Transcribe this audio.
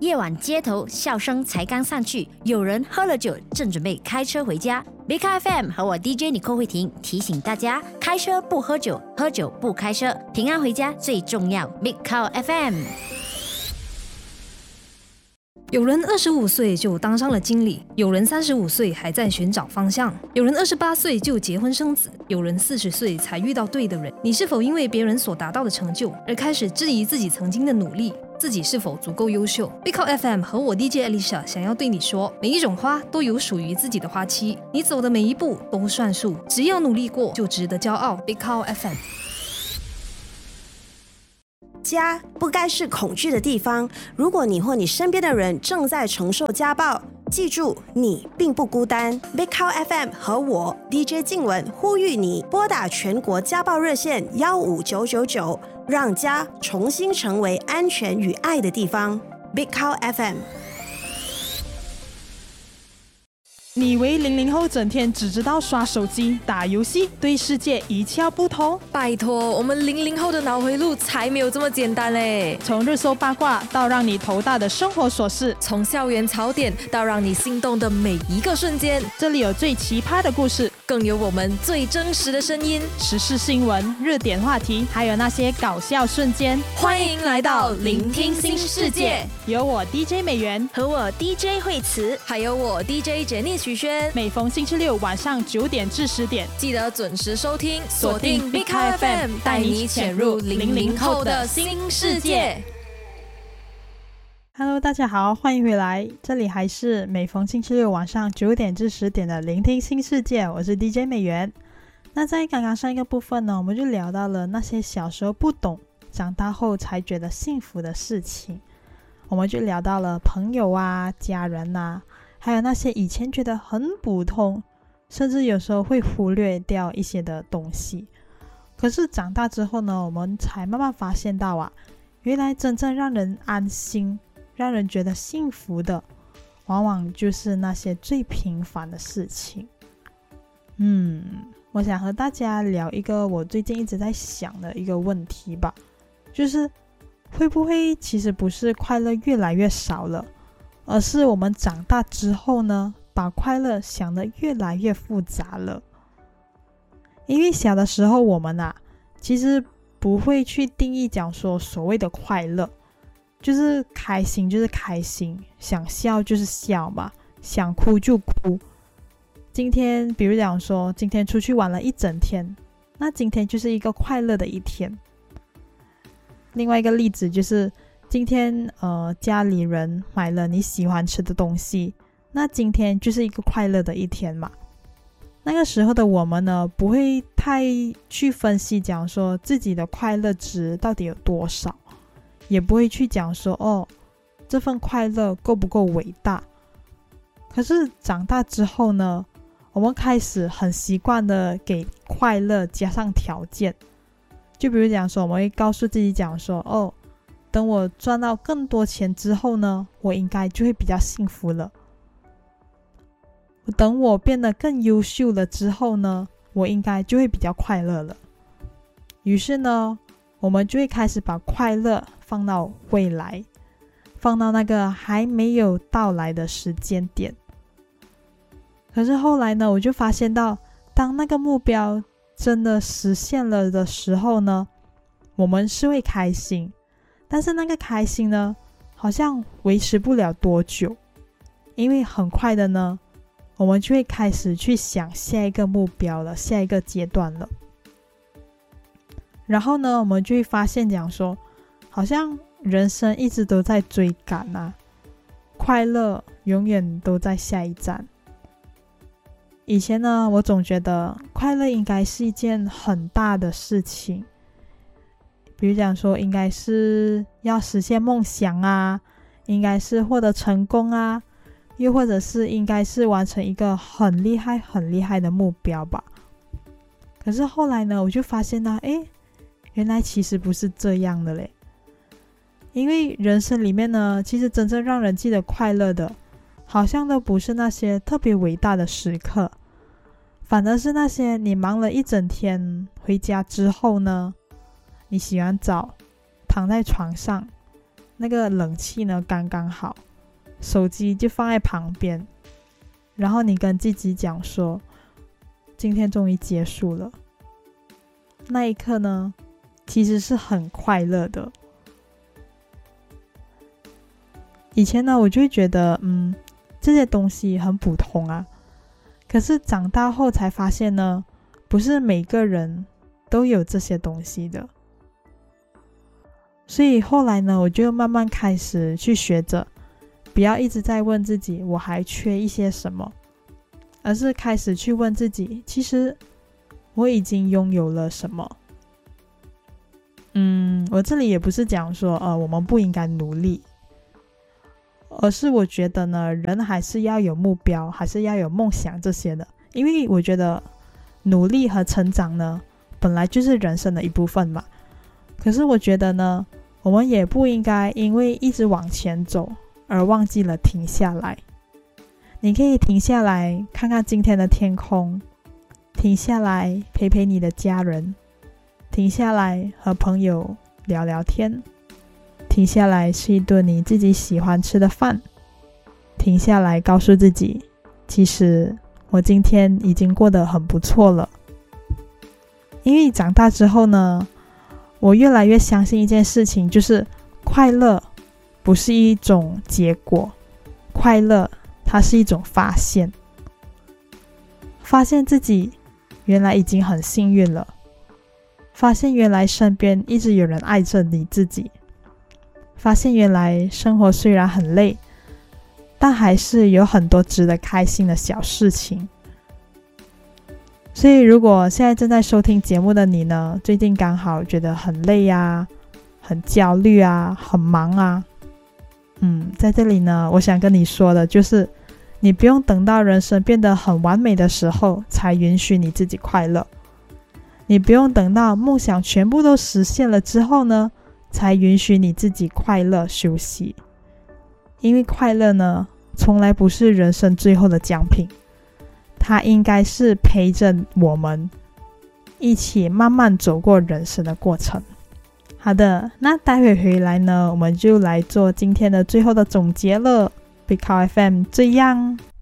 夜晚街头笑声才刚散去，有人喝了酒正准备开车回家。Big Car FM 和我 DJ 尼寇慧婷提醒大家，开车不喝酒，喝酒不开车，平安回家最重要。Big Car FM。 有人25岁就当上了经理，有人35岁还在寻找方向，有人28岁就结婚生子，有人40岁才遇到对的人。你是否因为别人所达到的成就而开始质疑自己曾经的努力，自己是否足够优秀？ Big Car FM 和我 DJ Alicia 想要对你说，每一种花都有属于自己的花期，你走的每一步都算数，只要努力过就值得骄傲。 Big Car FM。 家不该是恐惧的地方。如果你或你身边的人正在承受家暴，记住你并不孤单。 Big Cow FM 和我 DJ 静雯呼吁你拨打全国家暴热线15999，让家重新成为安全与爱的地方。 Big Cow FM。 你以为00后整天只知道刷手机、打游戏，对世界一窍不通？ 拜托，我们00后的脑回路才没有这么简单嘞！ 从热搜八卦到让你头大的生活琐事， 从校园槽点到让你心动的每一个瞬间， 这里有最奇葩的故事， 更有我们最真实的声音， 时事新闻、热点话题，还有那些搞笑瞬间。 欢迎来到聆听新世界， 有我 DJ 美元和我 DJ 慧慈， 还有我 DJ Jenny许轩。 每逢星期六晚上9点至10点， 记得准时收听，锁定 Big Car FM， 带你潜入00后的新世界。 Hello， 大家好，欢迎回来，这里还是每逢星期六晚上9点至10点的聆听新世界，我是 DJ 美元。那在刚刚上一个部分呢，我们就聊到了那些小时候不懂，长大后才觉得幸福的事情。我们就聊到了朋友啊、家人啊，还有那些以前觉得很普通，甚至有时候会忽略掉一些的东西。可是长大之后呢，我们才慢慢发现到啊，原来真正让人安心、让人觉得幸福的，往往就是那些最平凡的事情。我想和大家聊一个我最近一直在想的一个问题吧，就是会不会其实不是快乐越来越少了，而是我们长大之后呢，把快乐想得越来越复杂了。因为小的时候我们其实不会去定义讲说所谓的快乐，就是开心就是开心，想笑就是笑嘛，想哭就哭。今天比如讲说今天出去玩了一整天，那今天就是一个快乐的一天。另外一个例子就是今天家里人买了你喜欢吃的东西，那今天就是一个快乐的一天嘛。那个时候的我们呢，不会太去分析讲说自己的快乐值到底有多少，也不会去讲说这份快乐够不够伟大。可是长大之后呢，我们开始很习惯的给快乐加上条件。就比如讲说，我们会告诉自己讲说等我赚到更多钱之后呢，我应该就会比较幸福了。等我变得更优秀了之后呢，我应该就会比较快乐了。于是呢，我们就会开始把快乐放到未来，放到那个还没有到来的时间点。可是后来呢，我就发现到，当那个目标真的实现了的时候呢，我们是会开心，但是那个开心呢，好像维持不了多久，因为很快的呢，我们就会开始去想下一个目标了，下一个阶段了。然后呢，我们就会发现讲说，好像人生一直都在追赶快乐永远都在下一站。以前呢，我总觉得快乐应该是一件很大的事情，比如讲说应该是要实现梦想应该是获得成功又或者是应该是完成一个很厉害很厉害的目标吧。可是后来呢，我就发现原来其实不是这样的嘞。因为人生里面呢，其实真正让人记得快乐的，好像都不是那些特别伟大的时刻，反而是那些你忙了一整天回家之后呢，你洗完澡躺在床上， 那个冷气呢刚刚好，手机就放在旁边，然后你跟自己讲说今天终于结束了，那一刻呢其实是很快乐的。以前呢我就会觉得这些东西很普通啊，可是长大后才发现呢，不是每个人都有这些东西的。所以后来呢，我就慢慢开始去学着不要一直在问自己我还缺一些什么，而是开始去问自己其实我已经拥有了什么。我这里也不是讲说我们不应该努力，而是我觉得呢，人还是要有目标，还是要有梦想这些的。因为我觉得努力和成长呢本来就是人生的一部分嘛。可是我觉得呢，我们也不应该因为一直往前走而忘记了停下来。你可以停下来看看今天的天空，停下来陪陪你的家人，停下来和朋友聊聊天，停下来吃一顿你自己喜欢吃的饭，停下来告诉自己其实我今天已经过得很不错了。因为长大之后呢，我越来越相信一件事情，就是快乐不是一种结果，快乐它是一种发现。发现自己原来已经很幸运了，发现原来身边一直有人爱着你自己，发现原来生活虽然很累，但还是有很多值得开心的小事情。所以如果现在正在收听节目的你呢，最近刚好觉得很累啊，很焦虑啊，很忙啊，在这里呢，我想跟你说的就是你不用等到人生变得很完美的时候才允许你自己快乐，你不用等到梦想全部都实现了之后呢才允许你自己快乐休息。因为快乐呢从来不是人生最后的奖品，它应该是陪着我们一起慢慢走过人生的过程。好的，那待会回来呢，我们就来做今天的最后的总结了。Big Cow FM 这样